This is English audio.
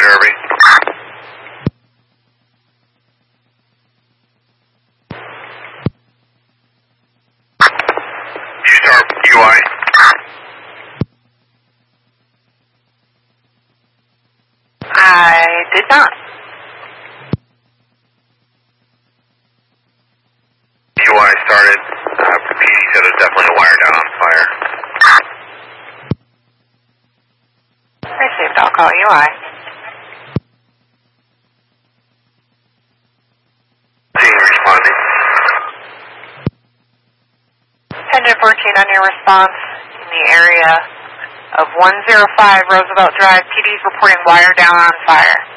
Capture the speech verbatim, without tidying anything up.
Derby. You start U I. I did not. U I started. Uh, P D said there's definitely a wire down on fire. Received, I'll call U I. Team responding. Engine fourteen on your response in the area of one oh five Roosevelt Drive. P D's reporting wire down on fire.